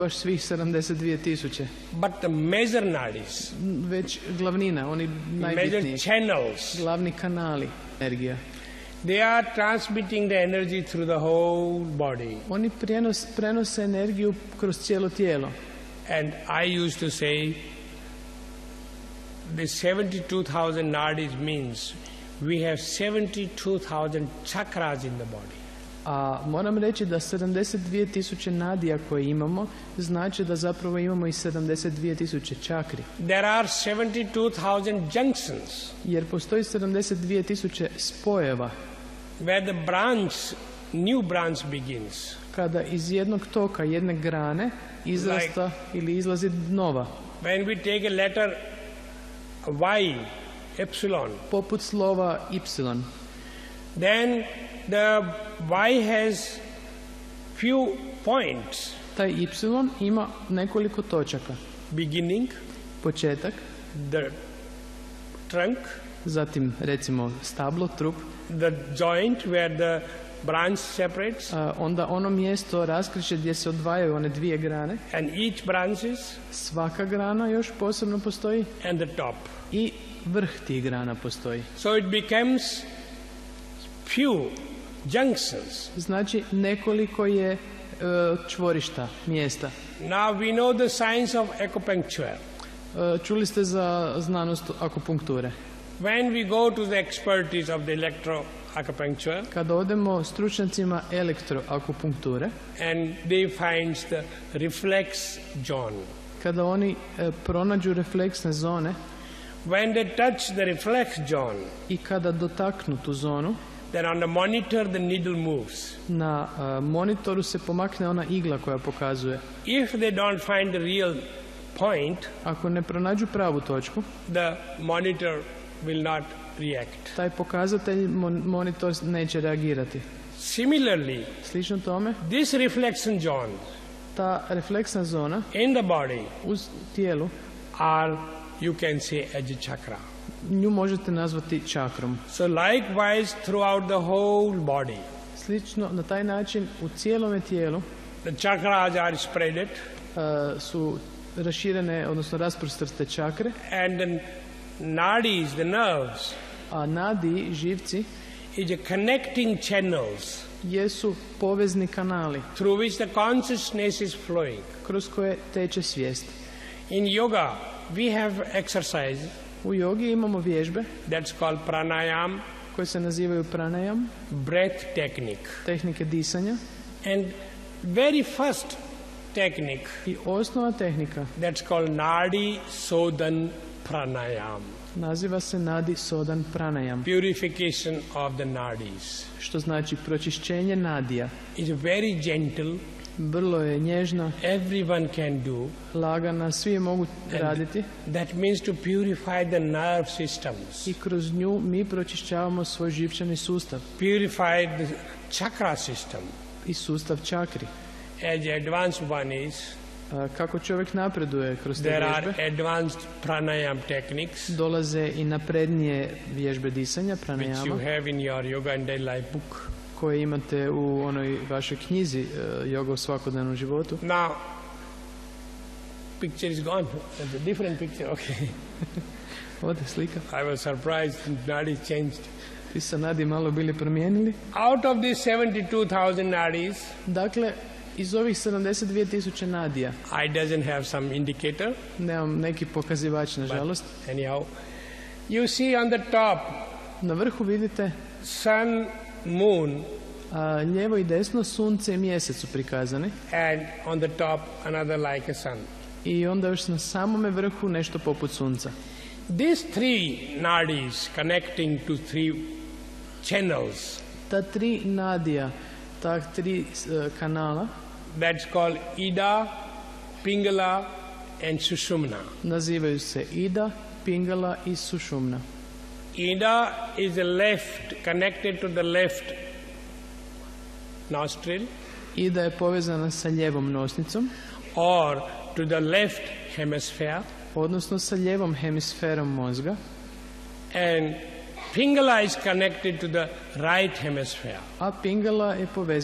baš svih 72.000. But the major nadis, Već glavnina, oni major najbitniji, channels, glavni kanali energija. they are transmitting the energy through the whole body. Oni prenose energiju kroz cijelo tijelo. And I used to say, the 72,000 nadis means we have 72,000 chakras in the body. A moram reći da 72.000 nadija koje imamo znači da zapravo imamo i 72.000 čakri. There are 72,000 junctions Jer postoji 72.000 spojeva where the branch, new branch begins. kada iz jednog toka, jedne grane izrasta ili izlazi nova. When we take a letter Y, epsilon, Poput slova Y. then the Y has few points, Taj Y ima nekoliko točaka. beginning, Početak, the trunk, zatim recimo stablo, trup, the joint where the branch separates, onda ono mjesto raskrižje gdje se odvajaju one dvije grane, and each branches, svaka grana još posebno postoji and the top. i vrh tih grana postoji. So it becomes few junctions. Znači nekoliko je čvorišta, mjesta. Now we know the science of acupuncture. Čuli ste za znanost akupunkture. When we go to the expertise of the electroacupuncture, Kada odemo stručnjacima elektroakupunkture, and they find the reflex zone. kada oni pronađu refleksne zone When they touch the reflex zone, i kada dotaknu tu zonu, then on the monitor the needle moves. na monitoru se pomakne ona igla koja pokazuje. If they don't find the real point, Ako ne pronađu pravu točku, the monitor will not react. taj pokazatelj monitor neće reagirati. Similarly, Slično tome, this reflection zone ta refleksna zona in the body u tijelu, are, you can say, as a chakra. nju možete nazvati čakrom. So likewise throughout the whole body, Slično, na taj način u cijelome tijelu the chakras are spreaded, su raširene, odnosno rasprostrte čakre, and the nadis, the nerves, a nadi, živci, is a connecting channels jesu povezni kanali through which the consciousness is flowing. kroz koje teče svijest. In yoga, we have exercise U jogi imamo vježbe that's called pranayam, koje se nazivaju pranayam, breath technique. tehnike disanja, And very first technique i osnova tehnika that's called nadi sodan pranayam, naziva se nadi sodan pranayam, purification of the nadis. što znači pročišćenje nadija. It's very gentle, Vrlo je nježna, everyone can do. lagana, svi je mogu raditi That means to purify the nerve systems, i kroz nju mi pročišćavamo svoj živčani sustav purify the chakra system. i sustav čakri. As advanced one is, Kako čovjek napreduje kroz te there are vježbe, advanced pranayam techniques dolaze i naprednije vježbe disanja, which you pranayama, have in your yoga and daily life book. koje imate u onoj vašoj knjizi Joga u svakodnevnom životu. Now, picture is gone. It's a different picture. Okay. Ode slika. I was surprised. Nadis changed. Ti se nadi malo bili promijenili. Out of these 72,000 nadis, Dakle, iz ovih 72.000 nadija, I doesn't have some indicator. nemam neki pokazivač, nažalost. Anyhow, you see on the top, Na vrhu vidite sun, moon, lijevo i desno sunce i mjesec su prikazani and on the top another like a sun. i onda još na samome vrhu nešto poput sunca. These three nadis connecting to three channels, Ta tri nadija, ta tri kanala that's called Ida, Pingala and Sushumna. nazivaju se Ida, Pingala i Sušumna. Ida is the left, connected to the left nostril Ida je povezana sa lijevom nosnicom, or to the left hemisphere, odnosno sa lijevom hemisferom mozga, and Pingala is connected to the right hemisphere. a Pingala je povezana